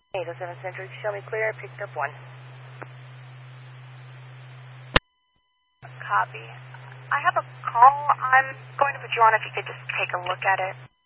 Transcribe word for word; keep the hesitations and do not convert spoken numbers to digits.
eight oh seven Century, show me clear, picked up one. Copy. I have a call. I'm going to put you on if you could just take a look at it.